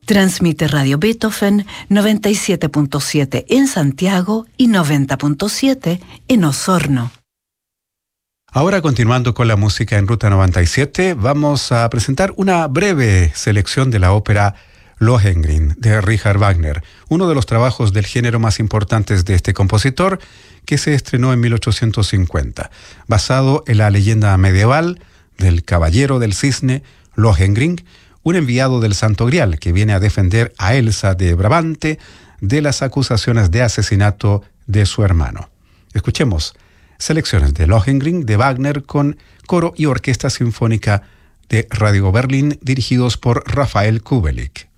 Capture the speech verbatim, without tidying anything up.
Transmite Radio Beethoven noventa y siete punto siete en Santiago y noventa punto siete en Osorno. Ahora, continuando con la música en Ruta noventa y siete, vamos a presentar una breve selección de la ópera Lohengrin de Richard Wagner, uno de los trabajos del género más importantes de este compositor, que se estrenó en mil ochocientos cincuenta, basado en la leyenda medieval del Caballero del Cisne, Lohengrin, un enviado del Santo Grial que viene a defender a Elsa de Brabante de las acusaciones de asesinato de su hermano. Escuchemos selecciones de Lohengrin de Wagner con coro y orquesta sinfónica de Radio Berlín dirigidos por Rafael Kubelik.